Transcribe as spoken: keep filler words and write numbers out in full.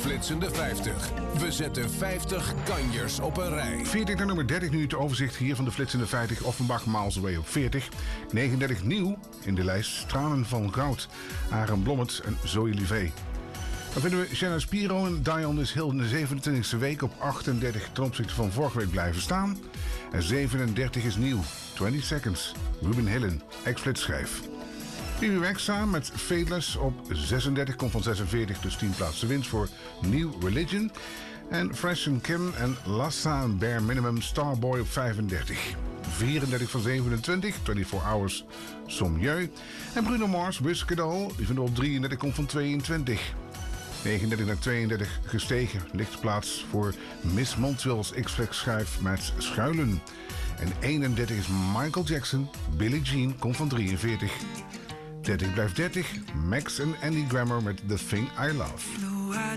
Flitsende vijftig. We zetten vijftig kanjers op een rij. veertig naar nummer dertig, nu het overzicht hier van de Flitsende vijftig. Offenbach, Miles Away op veertig. negenendertig nieuw in de lijst. Tranen van Goud. Aaron Blommet en Zoe Livet. Dan vinden we Shanna Spiro en Dion is Hill in de zevenentwintigste week op achtendertig ten opzichte van vorige week blijven staan. En zevenendertig is nieuw. twintig seconds. Ruben Hillen, ex-Flits schijf. Bibi Rexha met Fateless op zesendertig, komt van zesenveertig, dus tien plaatsen winst voor New Religion. En Fresh and Kim en Lassa en Bare Minimum Starboy op vijfendertig. vierendertig van zevenentwintig, vierentwintig Hours Sommieu. En Bruno Mars, Whisk It All, die vinden we op drieëndertig, komt van tweeëntwintig. negenendertig naar tweeëndertig gestegen, ligt plaats voor Miss Montreal's X-Flex schijf met Schuilen. En eenendertig is Michael Jackson, Billie Jean, komt van drieënveertig. dertig blijft dertig, Max en Andy Grammer met The Thing I Love.